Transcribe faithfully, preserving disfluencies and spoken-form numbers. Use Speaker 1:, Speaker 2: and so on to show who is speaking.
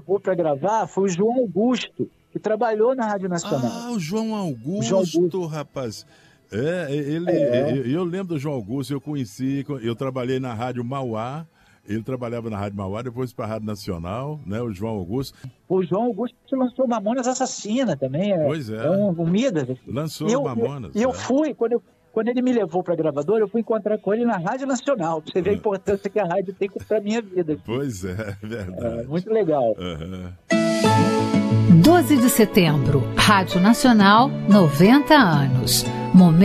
Speaker 1: levou para gravar foi o João Augusto, que trabalhou na Rádio Nacional.
Speaker 2: Ah, o João Augusto,
Speaker 1: o João Augusto.
Speaker 2: rapaz. É, ele,
Speaker 1: é.
Speaker 2: Eu, eu lembro do João Augusto, eu conheci, eu trabalhei na Rádio Mauá, ele trabalhava na Rádio Mauá, depois para a Rádio Nacional, né, o João Augusto.
Speaker 1: O João Augusto lançou Mamonas Assassina também, é,
Speaker 2: pois é.
Speaker 1: é um, um Midas. Assim.
Speaker 2: Lançou
Speaker 1: eu,
Speaker 2: Mamonas.
Speaker 1: E eu, eu
Speaker 2: é.
Speaker 1: fui, quando, eu, quando ele me levou para a gravadora, eu fui encontrar com ele na Rádio Nacional, para você ver a importância que a rádio tem para a minha vida. Assim.
Speaker 2: Pois é, verdade.
Speaker 1: É, muito legal.
Speaker 2: Uhum.
Speaker 3: doze de setembro, Rádio Nacional, noventa anos. Momento